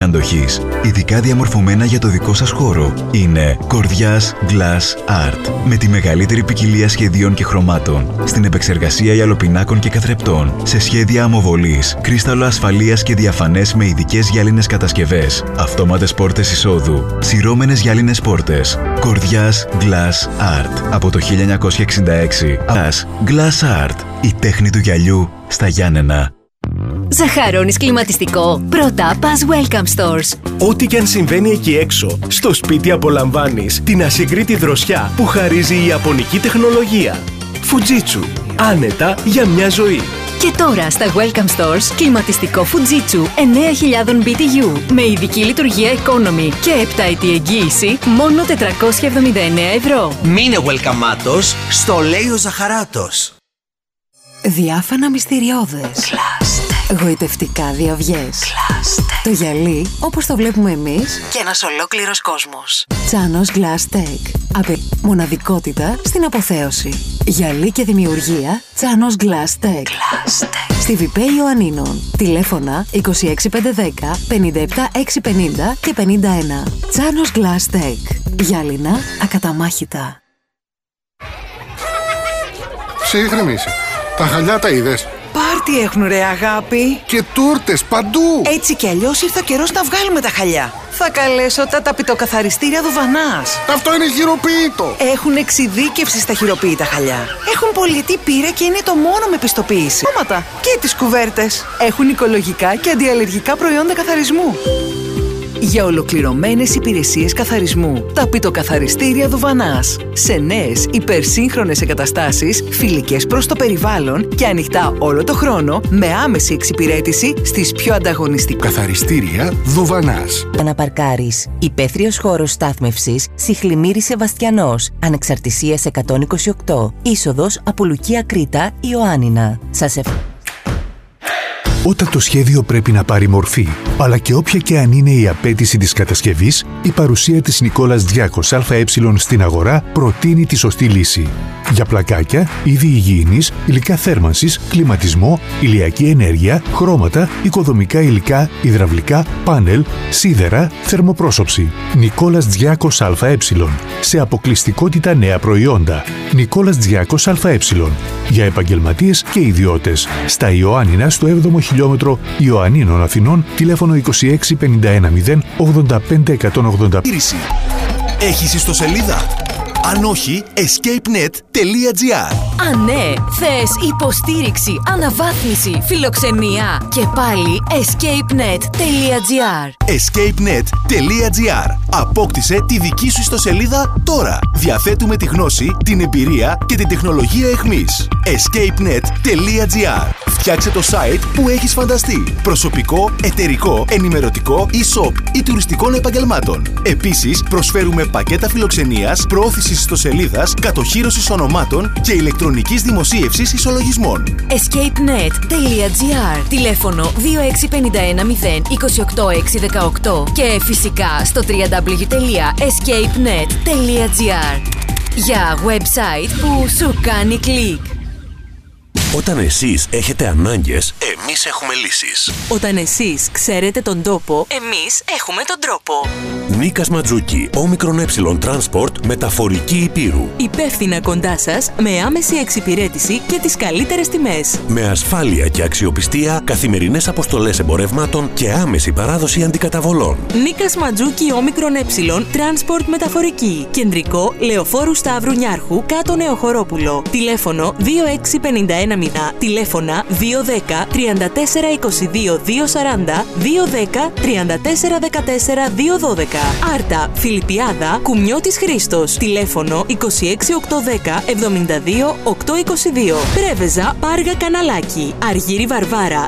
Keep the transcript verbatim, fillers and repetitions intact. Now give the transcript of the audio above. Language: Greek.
αντοχής, ειδικά διαμορφωμένα για το δικό σας χώρο. Είναι Κορδιάς Glass Art, με τη μεγαλύτερη ποικιλία σχεδίων και χρωμάτων, στην επεξεργασία γυαλοπινάκων και καθρεπτών, σε σχέδια αμοβολής, κρίσταλο ασφαλείας και διαφανές με ειδικές γυάλινες κατασκευές, αυτόματες πόρτες εισόδου, σειρώμενες γυάλινες πόρτες. Κορδιάς Glass Art, από το χίλια εννιακόσια εξήντα έξι. Glass Art, η τέχνη του γυαλιού στα Γιάννενα. Ζαχαρώνεις κλιματιστικό? Πρώτα πας Welcome Stores. Ό,τι και αν συμβαίνει εκεί έξω, στο σπίτι απολαμβάνεις την ασυγκρίτη δροσιά που χαρίζει η ιαπωνική τεχνολογία. Fujitsu. Άνετα για μια ζωή. Και τώρα στα Welcome Stores, κλιματιστικό Fujitsu εννέα χιλιάδες μπι τι γιου με ειδική λειτουργία economy και επτάετη εγγύηση, μόνο τετρακόσια εβδομήντα εννέα ευρώ. Μείνε welcomeάτος, στο λέει ο Ζαχαράτος. Διάφανα μυστηριώδες. Κλάστε. Γοητευτικά διαυγές. Κλάστε. Το γυαλί όπως το βλέπουμε εμείς Και ένας ολόκληρος κόσμος. Τσάνος Glass Tech. Απε... Μοναδικότητα στην αποθέωση. Γυαλί και δημιουργία Τσάνος Glass Tech. Κλάστε. Στη Βιπέ Ιωαννίνων. Τηλέφωνα είκοσι έξι πεντακόσια δέκα, πενήντα επτά εξακόσια πενήντα και πενήντα ένα. Τσάνος Glass Tech. Γυάλινα ακαταμάχητα. Σύγχρονη είσαι. Τα χαλιά τα είδες? Πάρτι έχουν ρε αγάπη. Και τούρτες παντού. Έτσι κι αλλιώς ήρθε ο καιρός να βγάλουμε τα χαλιά. Θα καλέσω τα ταπητοκαθαριστήρια Δουβανάς. Αυτό είναι χειροποίητο. Έχουν εξειδίκευση στα χειροποίητα χαλιά. Έχουν πολυετή πείρα και είναι το μόνο με πιστοποίηση. Όματα και τις κουβέρτες. Έχουν οικολογικά και αντιαλλεργικά προϊόντα καθαρισμού. Για ολοκληρωμένες υπηρεσίες καθαρισμού, ταπητοκαθαριστήρια Δουβανάς. Σε νέες υπερσύγχρονες εγκαταστάσεις, φιλικές προς το περιβάλλον και ανοιχτά όλο το χρόνο, με άμεση εξυπηρέτηση στις πιο ανταγωνιστικές. Καθαριστήρια Δουβανάς. Αναπαρκάρεις. Υπαίθριος χώρος στάθμευσης Σιχλημύρη Σεβαστιανός. Ανεξαρτησίας εκατόν είκοσι οκτώ. Είσοδος από Λουκία Κρήτα, Ιωάννινα. Σας ευχαριστώ. Όταν το σχέδιο πρέπει να πάρει μορφή, αλλά και όποια και αν είναι η απέτηση της κατασκευής, η παρουσία της Νικόλας Διάκος ΑΕ στην αγορά προτείνει τη σωστή λύση. Για πλακάκια, είδη υγιεινής, υλικά θέρμανσης, κλιματισμό, ηλιακή ενέργεια, χρώματα, οικοδομικά υλικά, υδραυλικά, πάνελ, σίδερα, θερμοπρόσωψη. Νικόλας Διάκος ΑΕ. Σε αποκλειστικότητα νέα προϊόντα. Νικόλας Διάκος ΑΕ. Για επαγγελματίες και ιδιώτες. Στα Ιωάννινα, στο έβδομο χιλιόμετρο Ιωαννίνων Αθηνών, τηλέφωνο είκοσι έξι πενήντα ένα μηδέν ογδόντα πέντε εκατόν ογδόντα. Έχεις ιστοσελίδα? Αν όχι, escape net τελεία gr. Αν ναι, θες υποστήριξη, αναβάθμιση, φιλοξενία και πάλι escape net τελεία gr. escape net τελεία gr. Απόκτησε τη δική σου ιστοσελίδα τώρα. Διαθέτουμε τη γνώση, την εμπειρία και την τεχνολογία εχμής. escape net τελεία gr. Φτιάξε το site που έχεις φανταστεί. Προσωπικό, εταιρικό, ενημερωτικό, e-shop ή τουριστικών επαγγελμάτων. Επίσης, προσφέρουμε πακέτα φιλοξενίας, προώθησης ιστοσελίδας, κατοχύρωσης ονομάτων και ηλεκτρονικής δημοσίευσης ισολογισμών. escape net τελεία gr. Τηλέφωνο δύο έξι πέντε ένα μηδέν είκοσι οκτώ έξι δεκαοκτώ και φυσικά στο double-u double-u double-u τελεία escape net τελεία gr. Για website που σου κάνει κλικ. Όταν εσείς έχετε ανάγκες, εμείς έχουμε λύσεις. Όταν εσείς ξέρετε τον τόπο, εμείς έχουμε τον τρόπο. Νίκας Ματζούκη, όμικρον ε Transport, μεταφορική υπήρου. Υπεύθυνα κοντά σας, με άμεση εξυπηρέτηση και τις καλύτερες τιμές. Με ασφάλεια και αξιοπιστία, καθημερινές αποστολές εμπορευμάτων και άμεση παράδοση αντικαταβολών. Νίκας Ματζούκη, όμικρον ε Transport, μεταφορική. Κεντρικό, Λεωφόρου Σταύρου Νιάρχου, κάτω Νεοχωρόπουλο. Τηλέφωνο δύο έξι πέντε ένα μηδέν, τηλέφωνα δύο ένα μηδέν τρία τέσσερα είκοσι δύο δύο σαράντα, δύο ένα μηδέν τρία τέσσερα δεκατέσσερα δύο δώδεκα. Άρτα, Φιλιππιάδα, Κουμιώτης Χρήστος. Τηλέφωνο είκοσι έξι οκτακόσια δέκα εβδομήντα δύο οκτακόσια είκοσι δύο. Πρέβεζα, Πάργα Καναλάκι. Αργύρι Βαρβάρα,